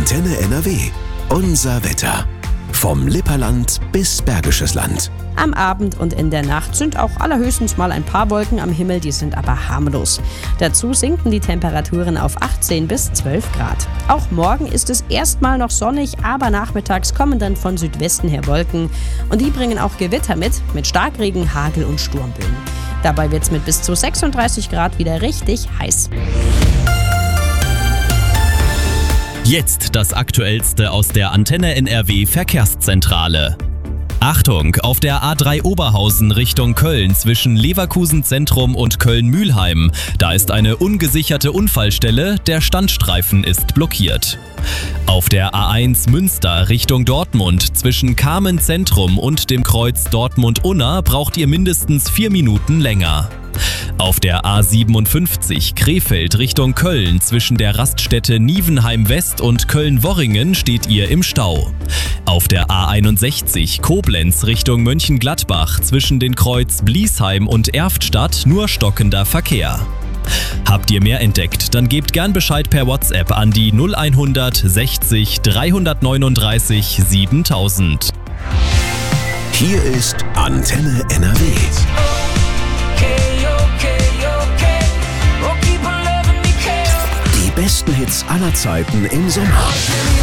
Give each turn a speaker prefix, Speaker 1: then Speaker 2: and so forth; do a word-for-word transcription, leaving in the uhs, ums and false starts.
Speaker 1: Antenne N R W. Unser Wetter. Vom Lipperland bis Bergisches Land.
Speaker 2: Am Abend und in der Nacht sind auch allerhöchstens mal ein paar Wolken am Himmel, die sind aber harmlos. Dazu sinken die Temperaturen auf achtzehn bis zwölf Grad. Auch morgen ist es erstmal noch sonnig, aber nachmittags kommen dann von Südwesten her Wolken. Und die bringen auch Gewitter mit, mit Starkregen, Hagel und Sturmböen. Dabei wird es mit bis zu sechsunddreißig Grad wieder richtig heiß.
Speaker 3: Jetzt das Aktuellste aus der Antenne N R W Verkehrszentrale. Achtung, auf der A drei Oberhausen Richtung Köln zwischen Leverkusen Zentrum und Köln-Mühlheim. Da ist eine ungesicherte Unfallstelle, der Standstreifen ist blockiert. Auf der A eins Münster Richtung Dortmund zwischen Kamen Zentrum und dem Kreuz Dortmund-Unna braucht ihr mindestens vier Minuten länger. Auf der A siebenundfünfzig Krefeld Richtung Köln zwischen der Raststätte Nievenheim West und Köln-Worringen steht ihr im Stau. Auf der A einundsechzig Koblenz Richtung Mönchengladbach zwischen den Kreuz Bliesheim und Erftstadt nur stockender Verkehr. Habt ihr mehr entdeckt, dann gebt gern Bescheid per WhatsApp an die null sechzig dreihundertneununddreißig siebentausend.
Speaker 1: Hier ist Antenne N R W. Die besten Hits aller Zeiten im Sommer.